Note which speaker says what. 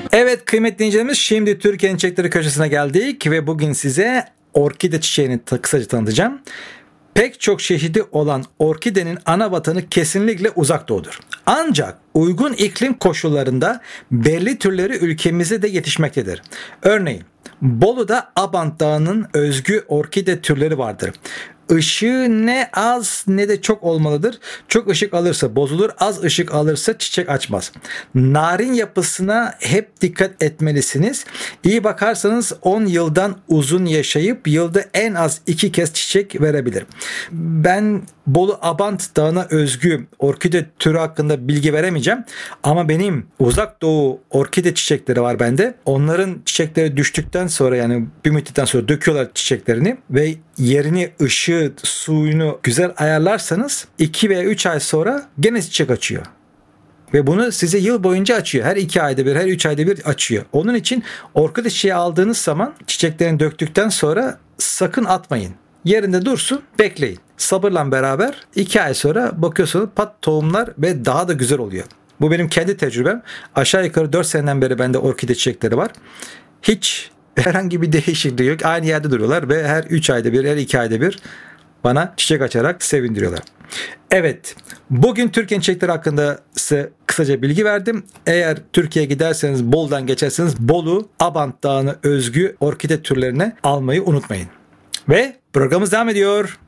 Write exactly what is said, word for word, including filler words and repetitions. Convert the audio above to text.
Speaker 1: Evet kıymetli dinleyicilerimiz, şimdi Türkiye'nin çiçekleri köşesine geldik ve bugün size orkide çiçeğini kısaca tanıtacağım. Pek çok çeşidi olan orkidenin ana vatanı kesinlikle Uzak Doğu'dur. Ancak uygun iklim koşullarında belli türleri ülkemizde de yetişmektedir. Örneğin Bolu'da Abant Dağı'nın özgü orkide türleri vardır. Işığı ne az ne de çok olmalıdır. Çok ışık alırsa bozulur, az ışık alırsa çiçek açmaz. Narin yapısına hep dikkat etmelisiniz. İyi bakarsanız on yıldan uzun yaşayıp yılda en az iki kez çiçek verebilir. Ben Bolu Abant Dağı'na özgü orkide türü hakkında bilgi veremeyeceğim. Ama benim Uzak Doğu orkide çiçekleri var bende. Onların çiçekleri düştükten sonra, yani bir müddetten sonra döküyorlar çiçeklerini ve yerini, ışığı, suyunu güzel ayarlarsanız iki veya üç ay sonra gene çiçek açıyor. Ve bunu size yıl boyunca açıyor. Her iki ayda bir, her üç ayda bir açıyor. Onun için orkide çiçeği aldığınız zaman çiçeklerini döktükten sonra sakın atmayın. Yerinde dursun, bekleyin. Sabırla beraber iki ay sonra bakıyorsunuz pat tohumlar ve daha da güzel oluyor. Bu benim kendi tecrübem. Aşağı yukarı dört seneden beri bende orkide çiçekleri var. Hiç herhangi bir değişikliği yok. Aynı yerde duruyorlar ve her üç ayda bir, her iki ayda bir bana çiçek açarak sevindiriyorlar. Evet, bugün Türkiye'nin çiçekleri hakkında size kısaca bilgi verdim. Eğer Türkiye'ye giderseniz, Bolu'dan geçerseniz Bolu, Abant Dağı'na özgü orkide türlerini almayı unutmayın. Ve programımız devam ediyor.